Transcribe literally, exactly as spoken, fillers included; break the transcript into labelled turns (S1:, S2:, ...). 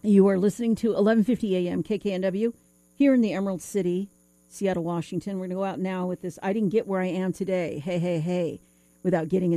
S1: You are listening to eleven fifty A M K K N W here in the Emerald City, Seattle, Washington. We're going to go out now with this I Didn't Get Where I Am Today, hey, hey, hey, without getting